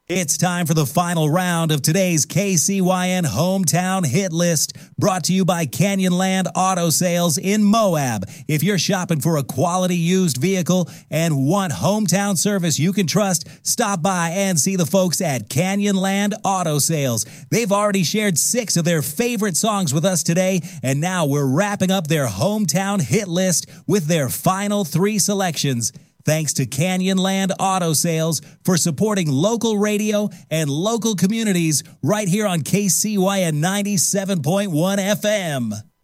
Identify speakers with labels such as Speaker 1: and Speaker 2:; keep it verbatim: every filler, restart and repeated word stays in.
Speaker 1: It's time for the final round of today's K C Y N Hometown Hit List, brought to you by Canyonland Auto Sales in Moab. If you're shopping for a quality used vehicle and want hometown service you can trust, stop by and see the folks at Canyonland Auto Sales. They've already shared six of their favorite songs with us today, and now we're wrapping up their Hometown Hit List with their final three selections. Thanks to Canyonland Auto Sales for supporting local radio and local communities right here on K C Y N ninety-seven point one F M.